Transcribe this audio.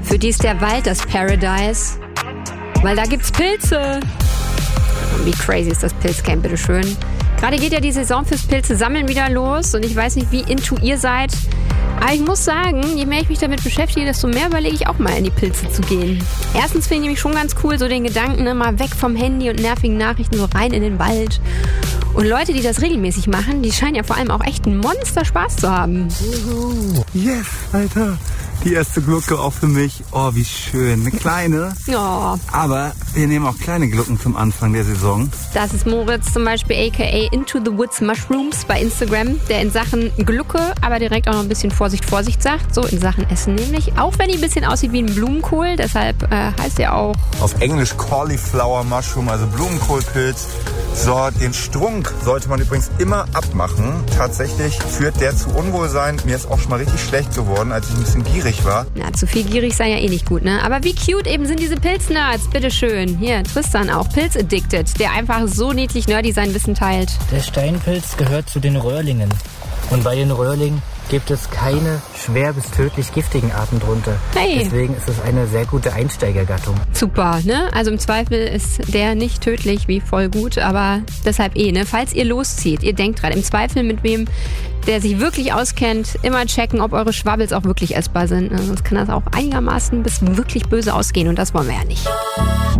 Für die ist der Wald das Paradise. Weil da gibt's Pilze. Wie crazy ist das Pilzcamp, bitteschön. Gerade geht ja die Saison fürs Pilze sammeln wieder los und ich weiß nicht, wie into ihr seid. Aber ich muss sagen, je mehr ich mich damit beschäftige, desto mehr überlege ich auch mal in die Pilze zu gehen. Erstens finde ich nämlich schon ganz cool, so den Gedanken, ne, mal weg vom Handy und nervigen Nachrichten, so rein in den Wald. Und Leute, die das regelmäßig machen, die scheinen ja vor allem auch echt einen Monster-Spaß zu haben. Yes, Alter. Die erste Glucke auch für mich. Oh, wie schön. Eine kleine. Oh. Aber wir nehmen auch kleine Glucken zum Anfang der Saison. Das ist Moritz zum Beispiel, a.k.a. Into the Woods Mushrooms bei Instagram, der in Sachen Glucke aber direkt auch noch ein bisschen Vorsicht sagt. So in Sachen Essen nämlich. Auch wenn die ein bisschen aussieht wie ein Blumenkohl, deshalb heißt er auch... Auf Englisch Cauliflower Mushroom, also Blumenkohlpilz. So, den Strunk sollte man übrigens immer abmachen. Tatsächlich führt der zu Unwohlsein. Mir ist auch schon mal richtig schlecht geworden, als ich ein bisschen gierig war. Na, zu viel gierig sei ja eh nicht gut, ne? Aber wie cute eben sind diese Pilznerds, bitteschön. Hier, Tristan auch, Pilz-addicted, der einfach so niedlich nerdy sein Wissen teilt. Der Steinpilz gehört zu den Röhrlingen. Und bei den Röhrlingen gibt es keine schwer bis tödlich giftigen Arten drunter. Hey. Deswegen ist es eine sehr gute Einsteigergattung. Super, ne? Also im Zweifel ist der nicht tödlich wie voll gut, aber deshalb ne? Falls ihr loszieht, ihr denkt dran, im Zweifel mit wem, der sich wirklich auskennt, immer checken, ob eure Schwabbels auch wirklich essbar sind. Sonst kann das auch einigermaßen bis wirklich böse ausgehen und das wollen wir ja nicht.